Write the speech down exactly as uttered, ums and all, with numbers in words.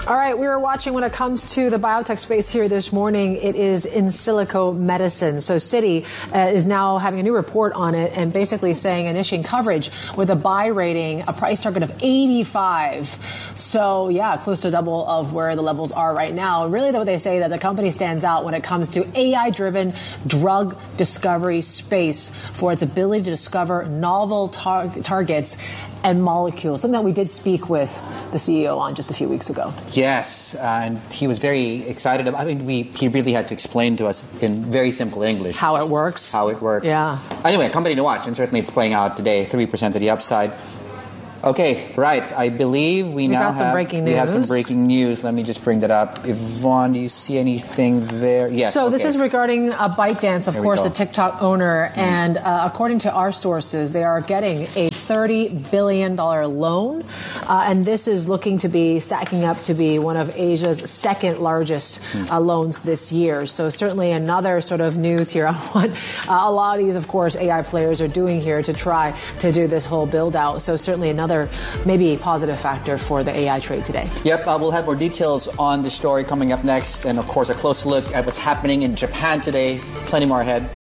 All right, we were watching when it comes to the biotech space here this morning. It is in silico medicine. So Citi uh, is now having a new report on it and basically saying and issuing coverage with a buy rating, a price target of eighty-five. So yeah, close to double of where the levels are right now. Really, though, they say that the company stands out when it comes to A I-driven drug discovery space for its ability to discover novel tar- targets and molecules, something that we did speak with the C E O on just a few weeks ago. Yes, uh, and he was very excited. About, I mean, we, he really had to explain to us in very simple English. How it works. How it works. Yeah. Anyway, a company to watch, and certainly it's playing out today, three percent to the upside. Okay, right. I believe we, we now got some have, breaking news. we have some breaking news. Let me just bring that up. Yvonne, do you see anything there? Yes. So okay. this is regarding uh, ByteDance, of There course, the TikTok owner. Mm-hmm. And uh, according to our sources, they are getting a thirty billion dollars loan. Uh, and this is looking to be stacking up to be one of Asia's second largest uh, loans this year. So certainly another sort of news here on what uh, a lot of these, of course, A I players are doing here to try to do this whole build out. So certainly another maybe a positive factor for the A I trade today. Yep, uh, we'll have more details on the story coming up next. And of course, a close look at what's happening in Japan today. Plenty more ahead.